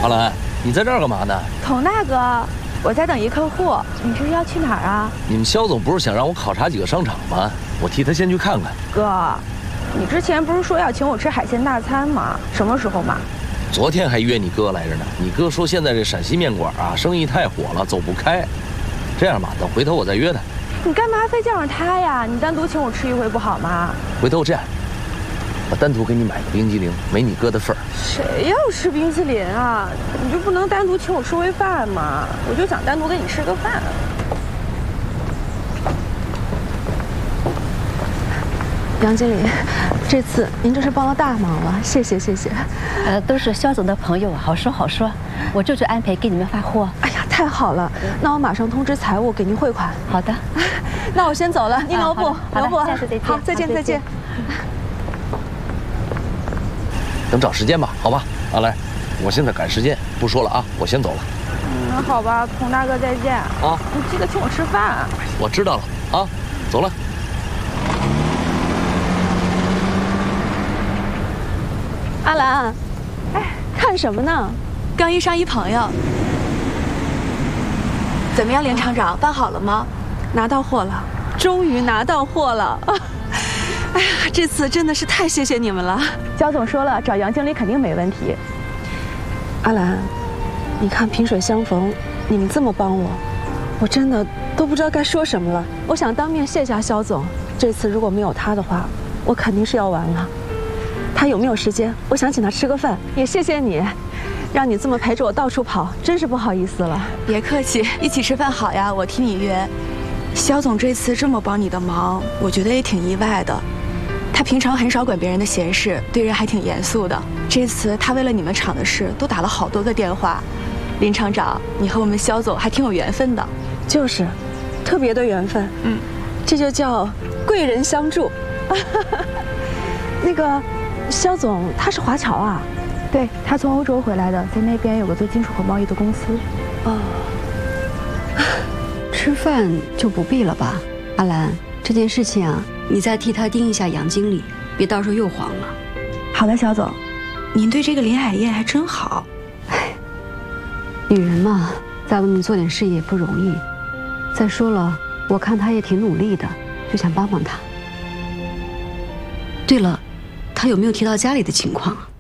阿兰，你在这儿干嘛呢？ 佟大哥，我在等一客户，你这是要去哪儿啊？ 你们肖总不是想让我考察几个商场吗？我替他先去看看。 哥，你之前不是说要请我吃海鲜大餐吗？什么时候嘛？ 昨天还约你哥来着呢。你哥说现在这陕西面馆啊，生意太火了，走不开。这样吧，等回头我再约他。 你干嘛非叫上他呀？你单独请我吃一回不好吗？ 回头这样，我单独给你买个冰激凌，没你哥的份儿。 谁要吃冰淇淋啊？你就不能单独请我吃回饭吗？我就想单独跟你吃个饭。 杨经理，这次您真是帮了大忙了，谢谢谢谢。 都是肖总的朋友，好说好说。我这就安排给你们发货。 哎呀，太好了，那我马上通知财务给您汇款。 好的， 那我先走了，您留步，留步。 下次再见。 好，再见再见。 等找时间吧，好吧。阿来，我现在赶时间，不说了啊，我先走了。 那好吧，佟大哥再见啊！你记得请我吃饭。 我知道了啊，走了。 阿兰，哎，看什么呢？ 刚遇上一朋友。怎么样，林厂长，办好了吗？ 拿到货了，终于拿到货了。哎呀，这次真的是太谢谢你们了。 焦总说了，找杨经理肯定没问题。 阿兰，你看萍水相逢，你们这么帮我，我真的都不知道该说什么了。我想当面谢下肖总，这次如果没有他的话，我肯定是要完了。他有没有时间？我想请他吃个饭。也谢谢你，让你这么陪着我到处跑，真是不好意思了。 别客气，一起吃饭好呀，我替你约。肖总这次这么帮你的忙，我觉得也挺意外的。他平常很少管别人的闲事，对人还挺严肃的。这次他为了你们厂的事，都打了好多个电话。林厂长，你和我们肖总还挺有缘分的。 就是，特别的缘分。这就叫贵人相助。那个，肖总他是华侨啊？ 对，他从欧洲回来的，在那边有个做金属和贸易的公司。 哦。 吃饭就不必了吧，阿兰，这件事情啊，你再替他盯一下杨经理，别到时候又黄了。 好的，肖总。 您对这个林海燕还真好。 哎，女人嘛，在外面做点事业不容易。再说了，我看她也挺努力的，就想帮帮她。对了，她有没有提到家里的情况啊？